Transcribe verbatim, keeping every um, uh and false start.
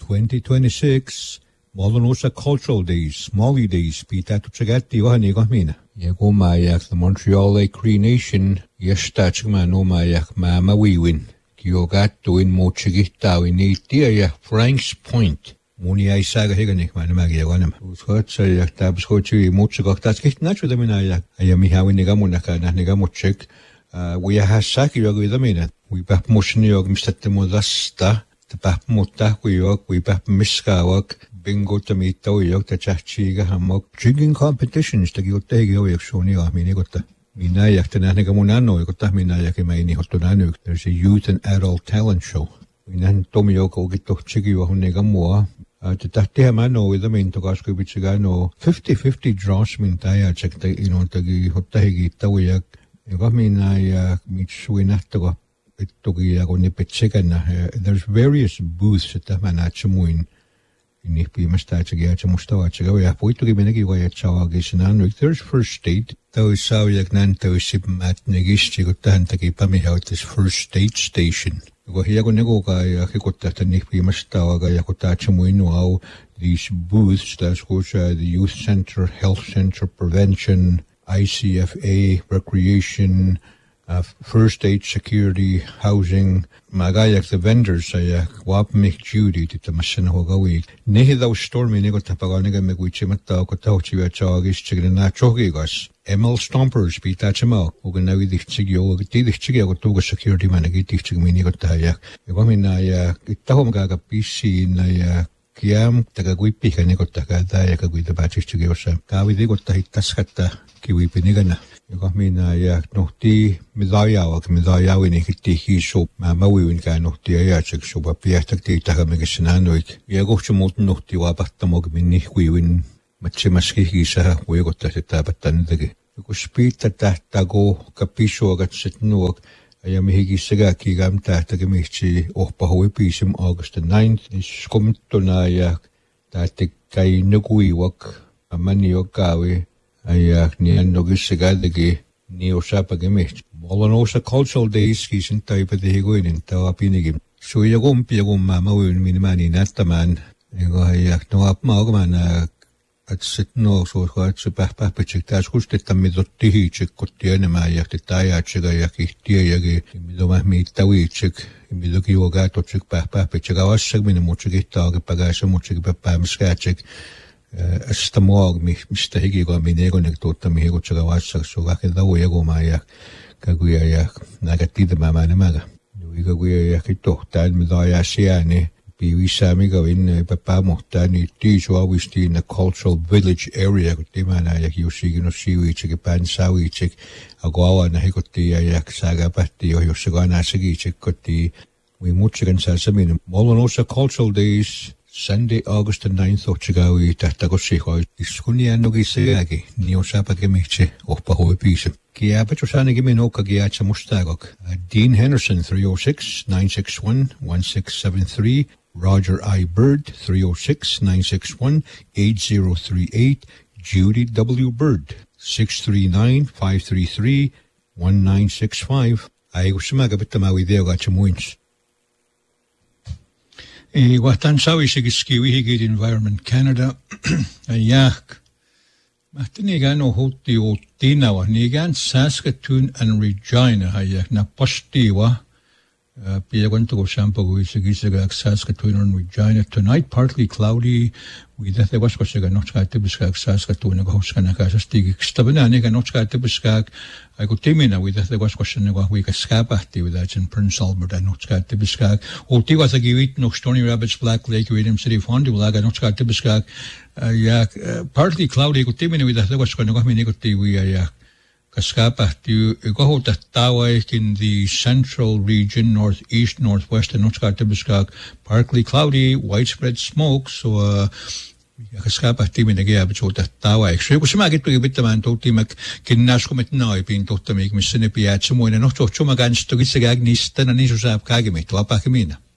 twenty twenty-six Molonosa Cultural Days, Molly Days, Pita Tuchagati, Wahanigamina. Yagomayak, the Montreal Lake Cree Nation, Yestachman, Omayak, Mama Wewin, Kyogato in Mochigita, in Etia, Frank's Point. Muni I saga Higanik, my Magiaganum, whose hurts I tabs Hochi, Mochigok, that's getting natural. I am having Nigamunaka, Nigamochik. We have Saki with a minute. We bap Moshniog, Mister Timodasta, the bap Mota, we york, we bap Miskawak. Bingo to meet Toyok, the Chachiga Hammock, drinking competitions to get Tegio, Shoni, or Minigota. Minayak, the Nanigamunano, Yotaminayak, Mani Hotonanuk. There's a youth and adult talent show. We then Tomioko get to Chigio Negamoa. Uh, to Tateamano with the main Togasco Bichigano, fifty fifty draws Mintaya, check the, you know, the Hotegi, Tawiak. You got me, I meet Swinatoga, Togia, on the Pichigana. There's various booths at the Manachamuin. Nipi Mastacha Mustawacha, we have to give Benegi way at Chawagishan. There's first state, though Sawiak Nanto Sip Mat Negisti Gotantaki Pamihout this first state station. Go here, go Negoga, Hikota, Nipi Mastawaga, Yakotachamuino, these booths, that's Gosha, the Youth Center, Health Center, Prevention, I C F A, Recreation, Uh, first aid, security, housing, magayak the vendors, I wap make duty to the machine hogawi. Nehi thou stormy nego tapagoniga meguchimata, Kotauchi, Chagis, Chigana Chogigas, M L Stompers, Pitachamo, Uganawi, the Chigio, the Chigio, Toga security man, a gift Chigmini Gotayak. The woman I Tahomgaga P C in I Kiam, Tagaguipi, and Negotaka, Dayaka with the batches to give some. Kawi de Gotahitasata, Kiwi Penigana. You got me na yak no tea, Midaya, or Midaya winning tea, he soap, Mamma Win can not the Ayachik, so but Piatak tea Tagamagasananoid. You go to Moton no tea, but the Mogmini, we win Machimaski, sir, we got that tabatan the gay. You could speak at that Tago, Capisho, got sit no. I am Higi Sagaki Gam Tatagamichi, or Pahoepism, August the ninth, is Scomitonaya, Tatik Kai Nugui walk, a mani or gawi. Ayak ni Nogisagadagi, Neo Sapagimich. Molonosa Cultural Days, he's in type of the Higuin in Tawapinigim. So Yagum Piagum Mama will Minimani Nataman. You go Ayak no up Mogman at sit no so what's a papachic task who's the Tamidotti chick Kotianama yak the Tayachigayaki, Tiayagi, Midoma Tawichik, Midoki Ogato chick papachic. I was segment Mochigi Tag, Pagasa Mochig Pam Skachik. Estamog mi Mister Higgy got me nego nectota me go chagawach, so I can the ego maya, Kaguya, Nagatida Mamanaga. We go yakito, Tad Midaya Siani, P. Sami go in Papa Mohtani, teach always in the cultural village area, Timanayak, Yoshigino Shiwi, Japan Sawi, Chick, Agawa, and Hikoti, Ayak Saga Patti, or Yosagana Sagi, Chikoti. We Muchigan Sasamin, Molonosa Cultural Days. Sunday, August the ninth of Chigawi, Tatagoshi, Iskunianogi Segagi, Neo Sapagamiche, or Pahoepism. Kiapachosanigiminoko Giacha Mustagok. Dean Henderson, three oh six, nine six one, one six seven three. Roger I. Bird, three oh six, nine six one, eight zero three eight. Judy W. Bird, six three nine, five three three, one nine six five. I was Magabitamawi there got your moons. E watan sawi sigiskiwi higit Environment Canada a yak. Matinigan o hoti o tinawa nigan Saskatoon and Regina hayak na postiwa. Piagon to go sample with Sigisaga Saskatoon and Regina tonight, partly cloudy. With the Wascosiga Notska Tibiskak Saskatoon and Hoskanaka Stig Stabananiga Notska Tibiskak. I could timina with the Wascosiga week a scapati with that in Prince Albert and Notska Tibiskak. Oti was a give no Stony Rapids, Black Lake, William City, Fondulaga, Notska Tibiskak. Yak partly cloudy could timina with the Wascosiga Minigoti we are yak. Kaskapa to go to Tawai in the central region, northeast, northwest, and Notska partly cloudy, widespread smoke. So, uh, Kaskapa team in the gap, so that Tawai. So, was my get to a bit of man to Timak, Kinascomet now, being taught to make Missinipi at some way, and not to Chumagans to get Agnis, Tenanis of Kagami, to Apakimina.